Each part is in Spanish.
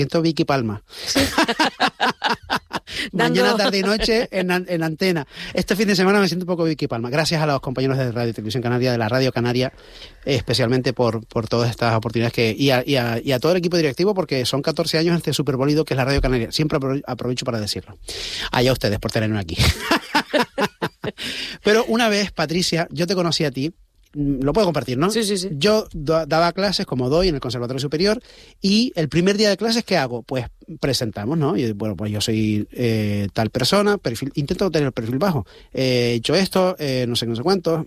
siento Vicky Palma. Mañana, tarde y noche en antena. Este fin de semana me siento un poco Vicky Palma. Gracias a los compañeros de Radio y Televisión Canaria, de la Radio Canaria, especialmente por todas estas oportunidades y a todo el equipo directivo, porque son 14 años este superbólido que es la Radio Canaria. Siempre aprovecho para decirlo. Allá ustedes por tenerme aquí. Pero una vez, Patricia, yo te conocí a ti. Lo puedo compartir, ¿no? Sí. Yo daba clases, como doy, en el Conservatorio Superior, y el primer día de clases, ¿qué hago? Pues presentamos, ¿no? Y bueno, pues yo soy tal persona, intento tener perfil bajo. He hecho esto, no sé cuánto.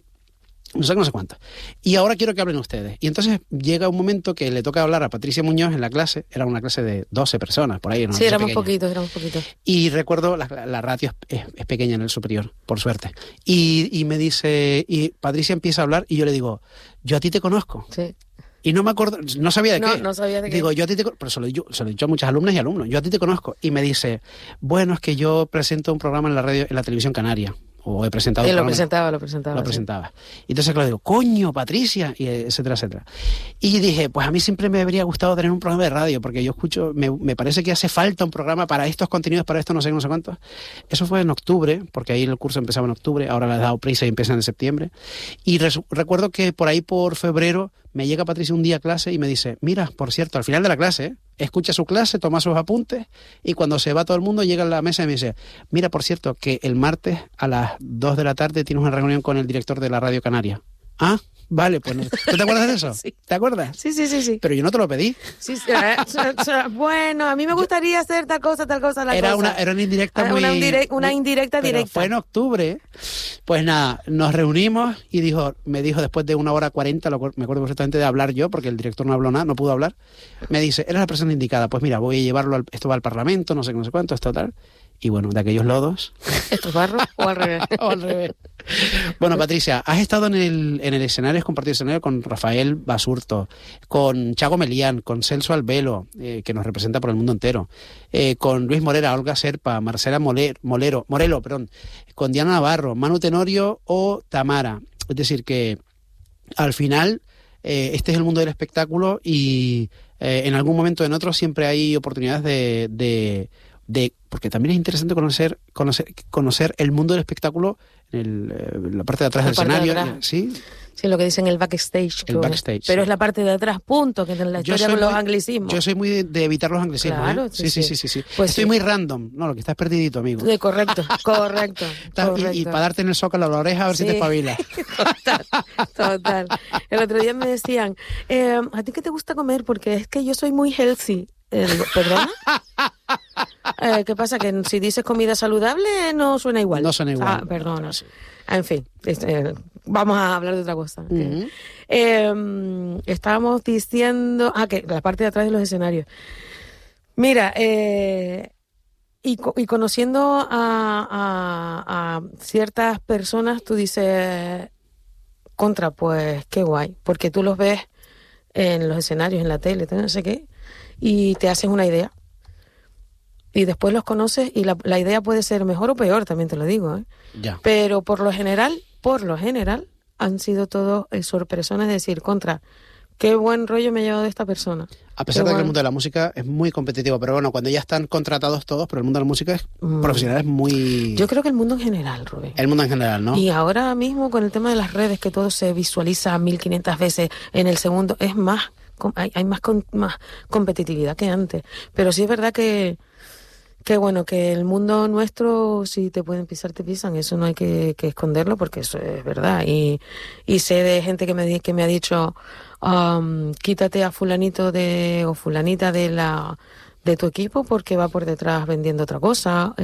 Y ahora quiero que hablen ustedes. Y entonces llega un momento que le toca hablar a Patricia Muñoz en la clase. Era una clase de 12 personas, por ahí. Sí, éramos poquitos. Y recuerdo, la radio es pequeña en el superior, por suerte. Y me dice, y Patricia empieza a hablar y yo le digo, yo a ti te conozco. Sí. Y no me acuerdo, no sabía de qué. No sabía de qué. Digo, yo a ti te conozco, pero se lo he dicho a muchas alumnas y alumnos, yo a ti te conozco. Y me dice, bueno, es que yo presento un programa en la radio, en la televisión canaria. O he presentado. Lo presentaba. Y entonces claro, digo, coño, Patricia, y etcétera, etcétera. Y dije, pues a mí siempre me habría gustado tener un programa de radio, porque yo escucho, me parece que hace falta un programa para estos contenidos, para esto no sé cuántos. Eso fue en octubre, porque ahí el curso empezaba en octubre, ahora le he dado prisa y empieza en septiembre. Y recuerdo que por ahí por febrero me llega Patricia un día a clase y me dice, mira, por cierto, al final de la clase, escucha su clase, toma sus apuntes y cuando se va todo el mundo llega a la mesa y me dice, mira, por cierto, que el martes a las 2 de la tarde tienes una reunión con el director de la Radio Canaria. Ah, vale, pues no. ¿Tú te acuerdas de eso? Sí. ¿Te acuerdas? Sí. Pero yo no te lo pedí. Sí. Bueno, a mí me gustaría hacer tal cosa. Era una indirecta muy... Una indirecta pero directa. Fue en octubre. Pues nada, nos reunimos y me dijo después de 1:40, me acuerdo perfectamente de hablar yo, porque el director no habló nada, no pudo hablar. Me dice, eres la persona indicada. Pues mira, voy a llevarlo, esto va al Parlamento, no sé cuánto, esto tal. Y bueno, de aquellos lodos... ¿Esto es barro o al revés? O al revés. Bueno, Patricia, has estado en el escenario, has compartido escenario con Rafael Basurto, con Chago Melián, con Celso Albelo, que nos representa por el mundo entero, con Luis Morera, Olga Serpa, Marcela Morelo, con Diana Navarro, Manu Tenorio o Tamara. Es decir, que al final este es el mundo del espectáculo y en algún momento o en otro siempre hay oportunidades de porque también es interesante conocer el mundo del espectáculo en la parte de atrás del escenario. ¿Sí? Sí, lo que dicen el backstage. Backstage. Pero es la parte de atrás, punto, que en la historia con los anglicismos. Yo soy muy de evitar los anglicismos. Claro, sí. Pues estoy muy random. No, lo que estás perdidito, amigo. Correcto. Y para darte en el zócalo a la oreja a ver si te espabilas. Total. El otro día me decían, ¿a ti qué te gusta comer? Porque es que yo soy muy healthy. ¿Perdona? ¿Qué pasa? Que si dices comida saludable no suena igual. No suena igual. Perdona. En fin, vamos a hablar de otra cosa. Uh-huh. Estábamos diciendo... que la parte de atrás de los escenarios. Mira, y conociendo a ciertas personas, tú dices... pues qué guay. Porque tú los ves en los escenarios, en la tele, no sé qué, y te haces una idea. Y después los conoces y la idea puede ser mejor o peor, también te lo digo, ¿eh? Ya. Pero por lo general, han sido todos sorpresones, decir, qué buen rollo me he llevado de esta persona. A pesar de que el mundo de la música es muy competitivo, pero bueno, cuando ya están contratados todos, pero el mundo de la música es profesional, es muy... Yo creo que el mundo en general, Rubén. El mundo en general, ¿no? Y ahora mismo con el tema de las redes, que todo se visualiza 1500 veces en el segundo, es más, hay más competitividad que antes. Pero sí es verdad que bueno, que el mundo nuestro, si te pueden pisar, te pisan. Eso no hay que esconderlo, porque eso es verdad. Y sé de gente que me ha dicho, quítate a fulanito o fulanita de tu equipo porque va por detrás vendiendo otra cosa.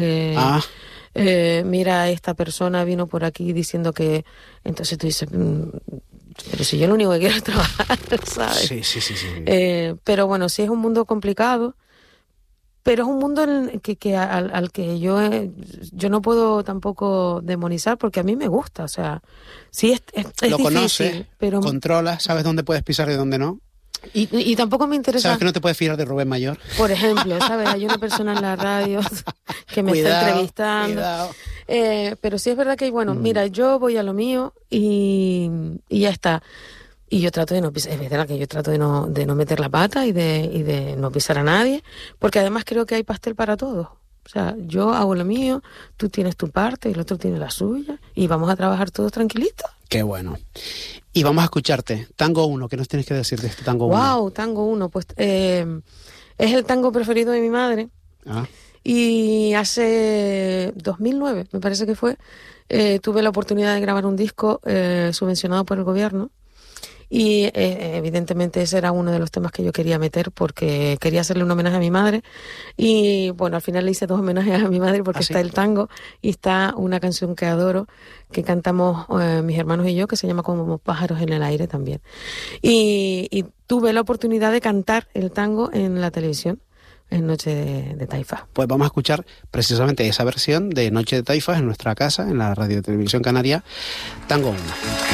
Mira, esta persona vino por aquí diciendo que... Entonces tú dices... pero si yo lo único que quiero es trabajar, ¿sabes? Sí. Pero bueno, sí es un mundo complicado. Pero es un mundo al que yo no puedo tampoco demonizar, porque a mí me gusta, o sea, sí es lo difícil, conoces, pero controlas, sabes dónde puedes pisar y dónde no. Y tampoco me interesa... ¿Sabes que no te puedes fiar de Rubén Mayor? Por ejemplo, ¿sabes? Hay una persona en la radio que me está entrevistando. Cuidado. Pero sí es verdad que, bueno, mira, yo voy a lo mío y ya está. Y yo trato de no pisar, es verdad que yo trato de no meter la pata y de no pisar a nadie, porque además creo que hay pastel para todos. O sea, yo hago lo mío, tú tienes tu parte y el otro tiene la suya, y vamos a trabajar todos tranquilitos. Qué bueno. Y vamos a escucharte. Tango 1, ¿qué nos tienes que decir de este Tango 1? Wow, Tango 1, pues es el tango preferido de mi madre. Ah. Y hace 2009, me parece que fue, tuve la oportunidad de grabar un disco subvencionado por el gobierno. Y evidentemente ese era uno de los temas que yo quería meter porque quería hacerle un homenaje a mi madre. Y bueno, al final le hice 2 homenajes a mi madre porque está el tango y está una canción que adoro, que cantamos mis hermanos y yo, que se llama Como pájaros en el aire también. Y tuve la oportunidad de cantar el tango en la televisión en Noche de Taifas. Pues vamos a escuchar precisamente esa versión de Noche de Taifas en nuestra casa, en la Radio Televisión Canaria, Tango 1.